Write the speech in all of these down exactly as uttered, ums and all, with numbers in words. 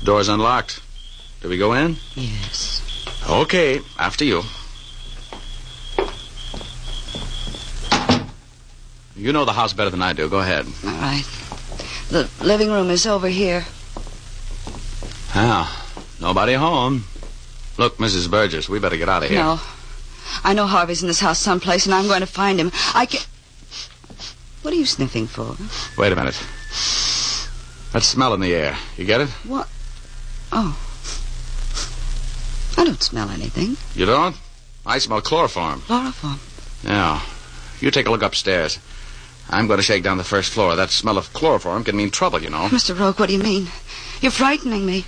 Door's unlocked. Do we go in? Yes. Okay, after you. You know the house better than I do. Go ahead. All right. The living room is over here. Ah, nobody home. Look, Missus Burgess, we better get out of here. No. I know Harvey's in this house someplace, and I'm going to find him. I can... What are you sniffing for? Wait a minute. That smell in the air. You get it? What? Oh. I don't smell anything. You don't? I smell chloroform. Chloroform? Yeah. You take a look upstairs. I'm going to shake down the first floor. That smell of chloroform can mean trouble, you know. Mister Rogue, what do you mean? You're frightening me.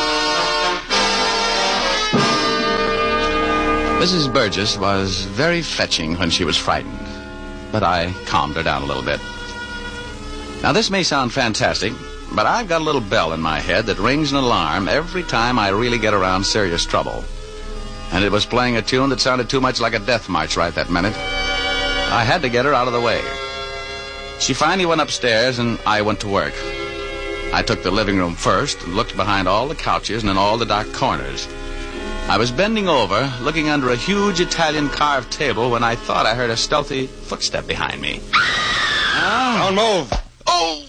Missus Burgess was very fetching when she was frightened, but I calmed her down a little bit. Now, this may sound fantastic, but I've got a little bell in my head that rings an alarm every time I really get around serious trouble. And it was playing a tune that sounded too much like a death march right that minute. I had to get her out of the way. She finally went upstairs, and I went to work. I took the living room first and looked behind all the couches and in all the dark corners. I was bending over, looking under a huge Italian carved table when I thought I heard a stealthy footstep behind me. Oh. Don't move. Oh!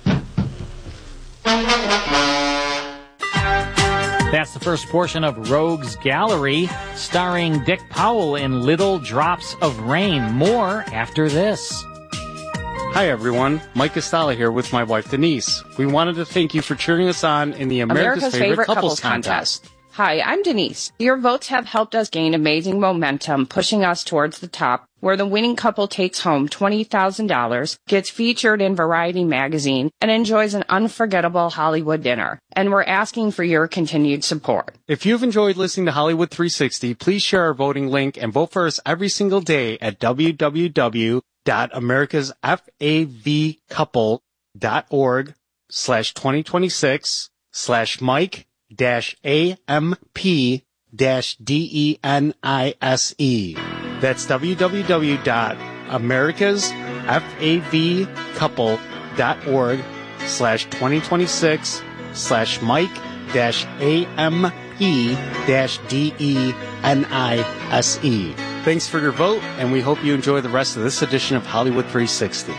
That's the first portion of Rogue's Gallery, starring Dick Powell in Little Drops of Rain. More after this. Hi, everyone. Mike Estala here with my wife, Denise. We wanted to thank you for cheering us on in the America's, America's Favorite, Favorite Couples, Couples Contest. Contest. Hi, I'm Denise. Your votes have helped us gain amazing momentum, pushing us towards the top, where the winning couple takes home twenty thousand dollars, gets featured in Variety magazine, and enjoys an unforgettable Hollywood dinner. And we're asking for your continued support. If you've enjoyed listening to Hollywood three sixty, please share our voting link and vote for us every single day at w w w dot americas fav couple dot org slash twenty twenty-six slash Mike dash A M P dash D E N I S E. That's w w w dot americas fav couple dot org slash twenty twenty-six slash Mike dash A M P dash D E N I S E. Thanks for your vote, and we hope you enjoy the rest of this edition of Hollywood three sixty.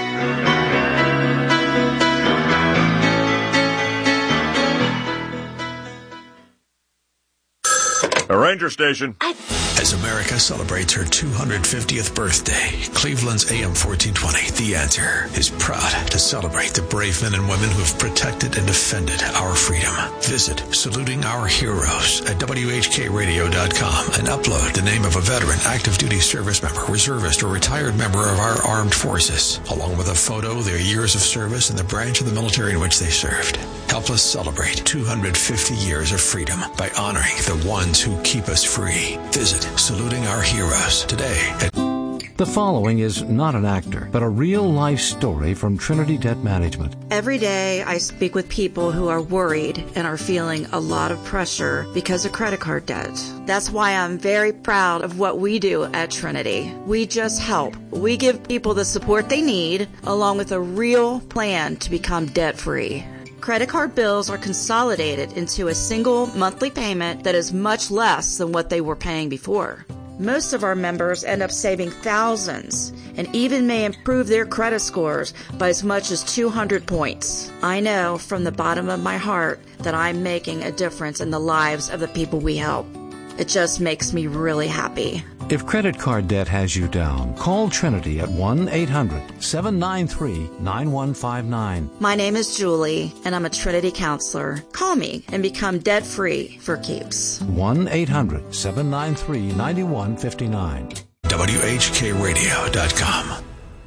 A ranger station. As America celebrates her two hundred fiftieth birthday, Cleveland's A M fourteen twenty, The Answer, is proud to celebrate the brave men and women who have protected and defended our freedom. Visit Saluting Our Heroes at W H K radio dot com and upload the name of a veteran, active duty service member, reservist, or retired member of our armed forces, along with a photo, their years of service, and the branch of the military in which they served. Help us celebrate two hundred fifty years of freedom by honoring the ones who keep us free. Visit Saluting Our Heroes today at... The following is not an actor, but a real-life story from Trinity Debt Management. Every day I speak with people who are worried and are feeling a lot of pressure because of credit card debt. That's why I'm very proud of what we do at Trinity. We just help. We give people the support they need, along with a real plan to become debt-free. Credit card bills are consolidated into a single monthly payment that is much less than what they were paying before. Most of our members end up saving thousands and even may improve their credit scores by as much as two hundred points. I know from the bottom of my heart that I'm making a difference in the lives of the people we help. It just makes me really happy. If credit card debt has you down, call Trinity at one eight hundred seven nine three nine one five nine. My name is Julie, and I'm a Trinity counselor. Call me and become debt-free for keeps. one eight hundred seven nine three nine one five nine. W H K radio dot com.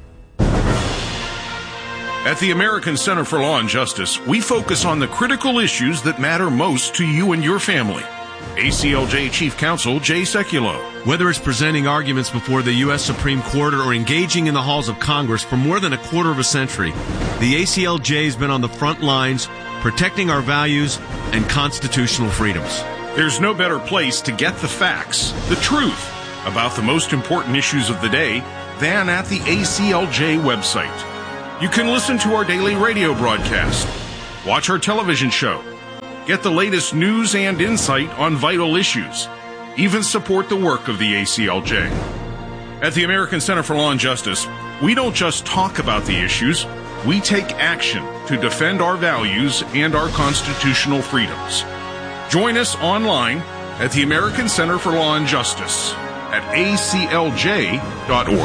At the American Center for Law and Justice, we focus on the critical issues that matter most to you and your family. A C L J Chief Counsel Jay Sekulow. Whether it's presenting arguments before the U S Supreme Court or engaging in the halls of Congress for more than a quarter of a century, the A C L J has been on the front lines protecting our values and constitutional freedoms. There's no better place to get the facts, the truth, about the most important issues of the day than at the A C L J website. You can listen to our daily radio broadcast, watch our television show, Get the latest news and insight on vital issues. Even support the work of the A C L J. At the American Center for Law and Justice, we don't just talk about the issues, we take action to defend our values and our constitutional freedoms. Join us online at the American Center for Law and Justice at A C L J dot org.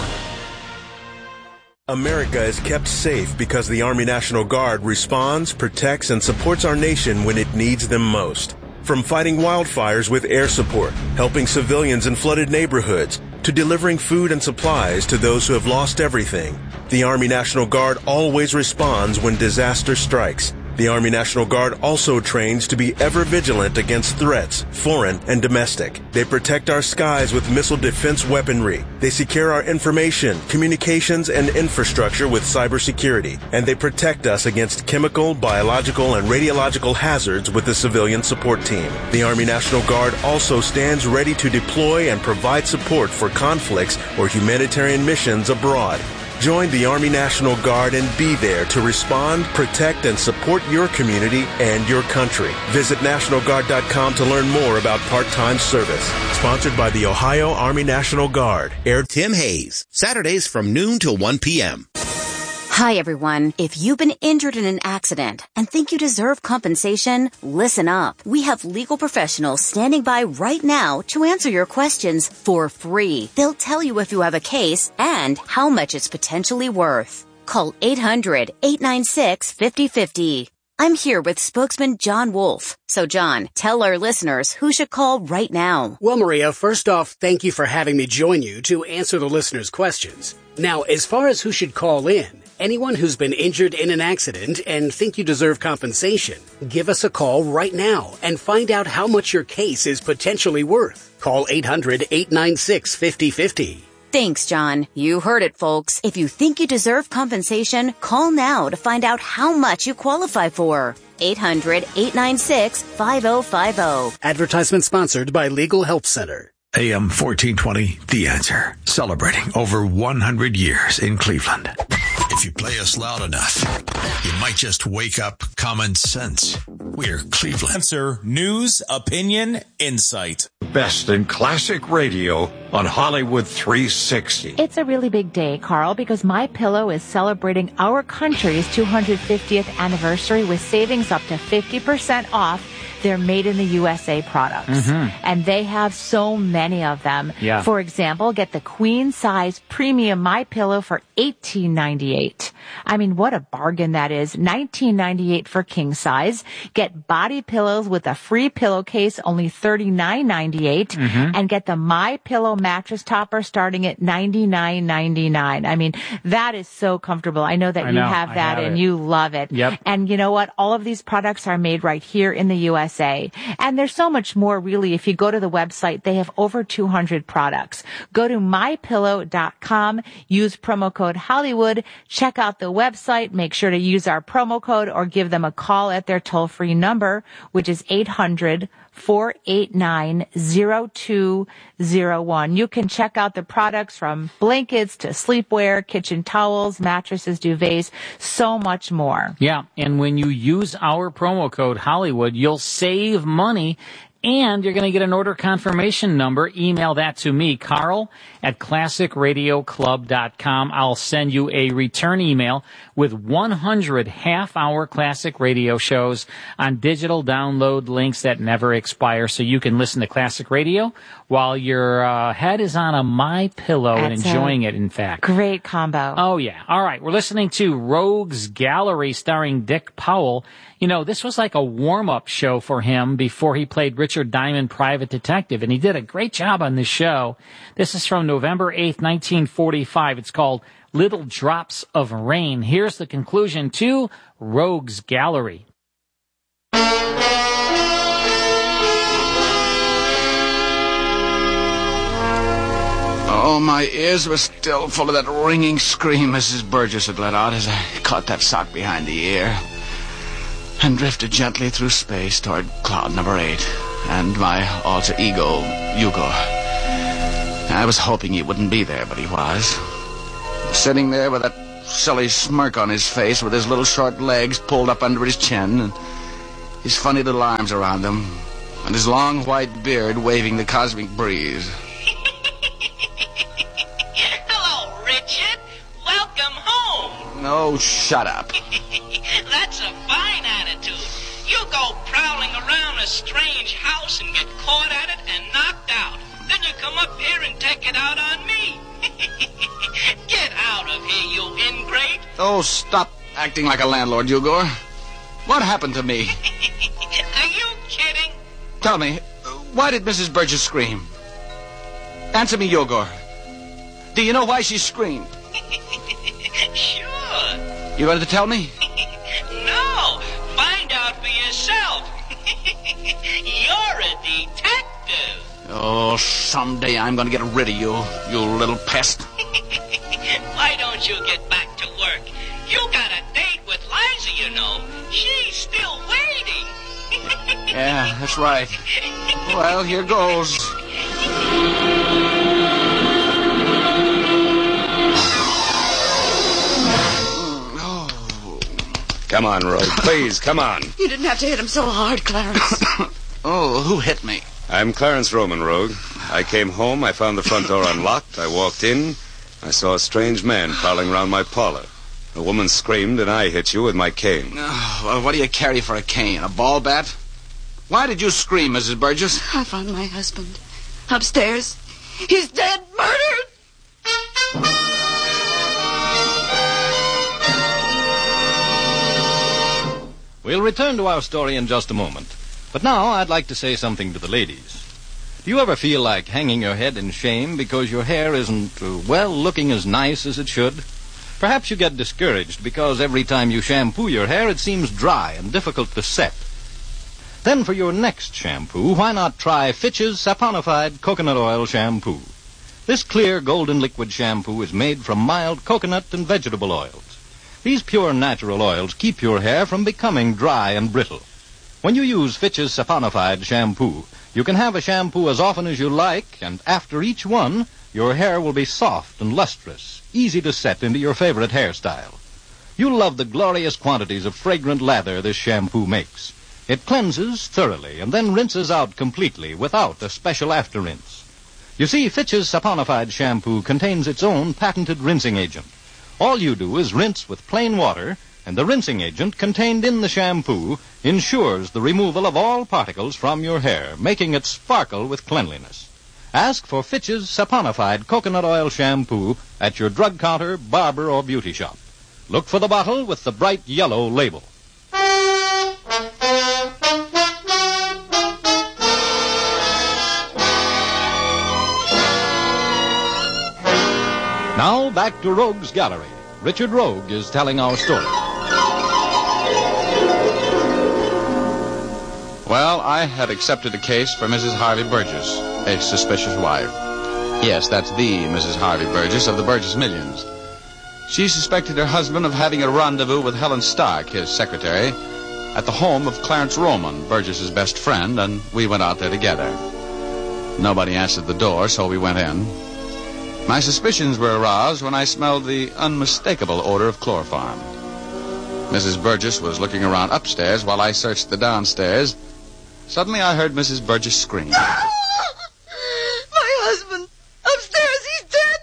America is kept safe because the Army National Guard responds, protects, and supports our nation when it needs them most. From fighting wildfires with air support, helping civilians in flooded neighborhoods, to delivering food and supplies to those who have lost everything, the Army National Guard always responds when disaster strikes. The Army National Guard also trains to be ever vigilant against threats, foreign and domestic. They protect our skies with missile defense weaponry. They secure our information, communications, and infrastructure with cybersecurity. And they protect us against chemical, biological, and radiological hazards with the civilian support team. The Army National Guard also stands ready to deploy and provide support for conflicts or humanitarian missions abroad. Join the Army National Guard and be there to respond, protect, and support your community and your country. Visit National Guard dot com to learn more about part-time service. Sponsored by the Ohio Army National Guard. Aired Tim Hayes, Saturdays from noon till one p.m. Hi, everyone. If you've been injured in an accident and think you deserve compensation, listen up. We have legal professionals standing by right now to answer your questions for free. They'll tell you if you have a case and how much it's potentially worth. Call eight hundred, eight nine six, five oh five oh. I'm here with spokesman John Wolf. So, John, tell our listeners who should call right now. Well, Maria, first off, thank you for having me join you to answer the listeners' questions. Now, as far as who should call in, anyone who's been injured in an accident and think you deserve compensation, give us a call right now and find out how much your case is potentially worth. Call eight hundred, eight nine six, five oh five oh. Thanks, John. You heard it, folks. If you think you deserve compensation, call now to find out how much you qualify for. eight hundred, eight nine six, five oh five oh. Advertisement sponsored by Legal Help Center. A M fourteen twenty, The Answer. Celebrating over one hundred years in Cleveland. If you play us loud enough, you might just wake up common sense. We're Cleveland. Answer, news, opinion, insight. Best in classic radio on Hollywood three sixty. It's a really big day, Carl, because MyPillow is celebrating our country's two hundred fiftieth anniversary with savings up to fifty percent off their made-in-the-U S A products. Mm-hmm. And they have so many of them. Yeah. For example, get the queen-size premium MyPillow for eighteen ninety-eight. I mean, what a bargain that is. nineteen ninety-eight for king size. Get body pillows with a free pillowcase, only thirty-nine ninety-eight. Mm-hmm. And get the MyPillow mattress topper starting at ninety-nine ninety-nine. I mean, that is so comfortable. I know that I you know. have I that have and it. you love it. Yep. And you know what? All of these products are made right here in the U S A. And there's so much more, really. If you go to the website, they have over two hundred products. Go to my pillow dot com, use promo code Hollywood, check out the website, make sure to use our promo code or give them a call at their toll-free number, which is eight hundred, four eight nine, zero two zero one. You can check out the products from blankets to sleepwear, kitchen towels, mattresses, duvets, so much more. Yeah, and when you use our promo code Hollywood, you'll save money, and you're going to get an order confirmation number. Email that to me, Carl at classic radio club dot com. I'll send you a return email with one hundred half-hour classic radio shows on digital download links that never expire, so you can listen to classic radio while your uh, head is on a MyPillow and That's enjoying a it, in fact. Great combo. Oh, yeah. All right. We're listening to Rogues Gallery starring Dick Powell. You know, this was like a warm-up show for him before he played Richard Diamond, Private Detective, and he did a great job on this show. This is from November eighth, nineteen forty-five. It's called Little Drops of Rain. Here's the conclusion to Rogues Gallery. Oh, my ears were still full of that ringing scream Missus Burgess had let out as I caught that sock behind the ear and drifted gently through space toward cloud number eight and my alter ego, Hugo. I was hoping he wouldn't be there, but he was. Sitting there with that silly smirk on his face with his little short legs pulled up under his chin and his funny little arms around him, and his long white beard waving the cosmic breeze. Hello, Richard. Welcome home. Oh, shut up. That's a fine attitude. You go prowling around a strange house and get caught at it and knocked out. Then you come up here and take it out on me. Get out of here, you ingrate. Oh, stop acting like a landlord, Yugor. What happened to me? Are you kidding? Tell me, why did Missus Burgess scream? Answer me, Yogor. Do you know why she screamed? Sure. You going to tell me? No, find out for yourself. You're a detective. Oh, someday I'm going to get rid of you, you little pest. Why don't you get back to work? You got a date with Liza, you know. She's still waiting. Yeah, that's right. Well, here goes. Come on, Rogue. Please, come on. You didn't have to hit him so hard, Clarence. Oh, who hit me? I'm Clarence Roman, Rogue. I came home, I found the front door unlocked, I walked in, I saw a strange man prowling around my parlor. A woman screamed, and I hit you with my cane. Oh, well, what do you carry for a cane? A ball bat? Why did you scream, Missus Burgess? I found my husband upstairs. He's dead, murdered. We'll return to our story in just a moment. But now I'd like to say something to the ladies. Do you ever feel like hanging your head in shame because your hair isn't, uh, well, looking as nice as it should? Perhaps you get discouraged because every time you shampoo your hair it seems dry and difficult to set. Then for your next shampoo, why not try Fitch's Saponified Coconut Oil Shampoo? This clear golden liquid shampoo is made from mild coconut and vegetable oils. These pure natural oils keep your hair from becoming dry and brittle. When you use Fitch's Saponified Shampoo, you can have a shampoo as often as you like, and after each one, your hair will be soft and lustrous, easy to set into your favorite hairstyle. You'll love the glorious quantities of fragrant lather this shampoo makes. It cleanses thoroughly and then rinses out completely without a special after-rinse. You see, Fitch's Saponified Shampoo contains its own patented rinsing agent. All you do is rinse with plain water, and the rinsing agent contained in the shampoo ensures the removal of all particles from your hair, making it sparkle with cleanliness. Ask for Fitch's Saponified Coconut Oil Shampoo at your drug counter, barber, or beauty shop. Look for the bottle with the bright yellow label. Now back to Rogue's Gallery. Richard Rogue is telling our story. Well, I had accepted a case for Missus Harvey Burgess, a suspicious wife. Yes, that's the Missus Harvey Burgess of the Burgess Millions. She suspected her husband of having a rendezvous with Helen Stark, his secretary, at the home of Clarence Roman, Burgess's best friend, and we went out there together. Nobody answered the door, so we went in. My suspicions were aroused when I smelled the unmistakable odor of chloroform. Missus Burgess was looking around upstairs while I searched the downstairs. Suddenly I heard Missus Burgess scream. My husband upstairs, he's dead,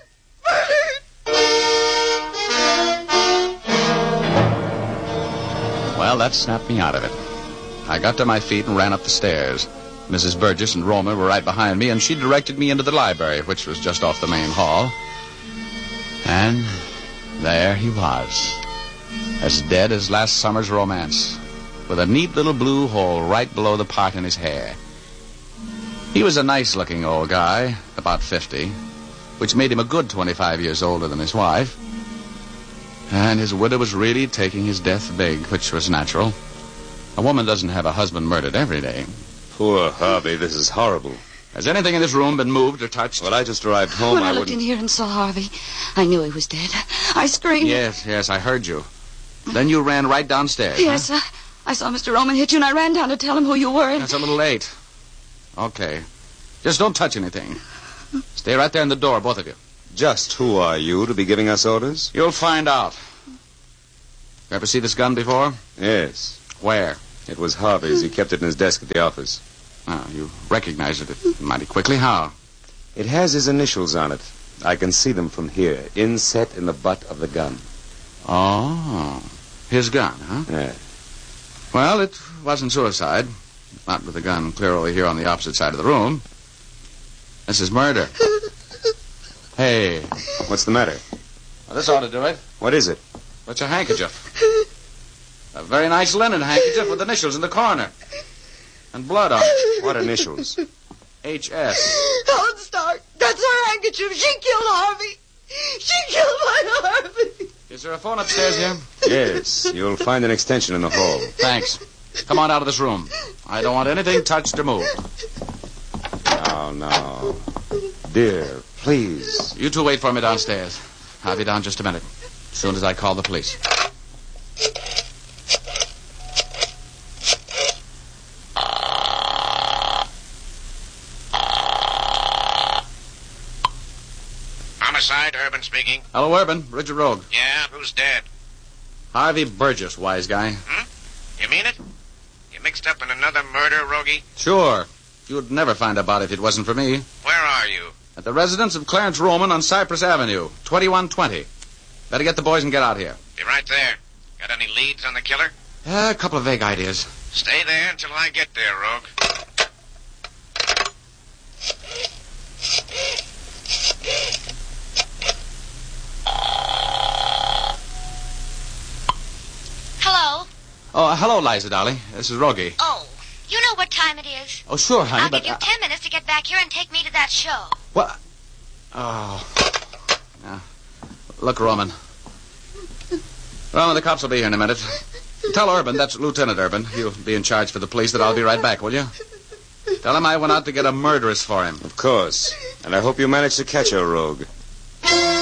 murdered. Well, that snapped me out of it. I got to my feet and ran up the stairs. Missus Burgess and Roma were right behind me, and she directed me into the library, which was just off the main hall. And there he was, as dead as last summer's romance, with a neat little blue hole right below the part in his hair. He was a nice-looking old guy, about fifty, which made him a good twenty-five years older than his wife. And his widow was really taking his death big, which was natural. A woman doesn't have a husband murdered every day. Poor Harvey, this is horrible. Has anything in this room been moved or touched? Well, I just arrived home. When I, I looked wouldn't... in here and saw Harvey, I knew he was dead. I screamed. Yes, yes, I heard you. Then you ran right downstairs. Yes, huh? I, I saw Mister Roman hit you, and I ran down to tell him who you were. And... That's a little late. Okay. Just don't touch anything. Stay right there in the door, both of you. Just who are you to be giving us orders? You'll find out. You ever see this gun before? Yes. Where? It was Harvey's. He kept it in his desk at the office. Oh, you recognized it mighty quickly. How? It has his initials on it. I can see them from here, inset in the butt of the gun. Oh, his gun, huh? Yeah. Well, it wasn't suicide. Not with the gun clear over here on the opposite side of the room. This is murder. Hey. What's the matter? Well, this ought to do it. What is it? It's a handkerchief. A very nice linen handkerchief with initials in the corner. And blood on it. What initials? H S. Helen Stark, that's her handkerchief. She killed Harvey. She killed my Harvey. Is there a phone upstairs here? Yes. You'll find an extension in the hall. Thanks. Come on out of this room. I don't want anything touched or moved. Oh, no. Dear, please. You two wait for me downstairs. I'll be down just a minute. As soon as I call the police. Homicide, Urban speaking. Hello, Urban. Richard Rogue. Yeah, who's dead? Harvey Burgess, wise guy. Hmm? You mean it? You mixed up in another murder, Rogie? Sure. You'd never find out about it if it wasn't for me. Where are you? At the residence of Clarence Roman on Cypress Avenue, twenty-one twenty. Better get the boys and get out here. Be right there. Got any leads on the killer? Uh, a couple of vague ideas. Stay there until I get there, Rogue. Hello? Oh, hello, Liza, darling. This is Rogie. Oh, you know what time it is? Oh, sure, honey, I'll but... give you uh, ten minutes to get back here and take me to that show. What? Oh. Yeah. Look, Roman. Roman, the cops will be here in a minute. Tell Urban, that's Lieutenant Urban. He'll be in charge for the police, that I'll be right back, will you? Tell him I went out to get a murderess for him. Of course. And I hope you managed to catch her, Rogue.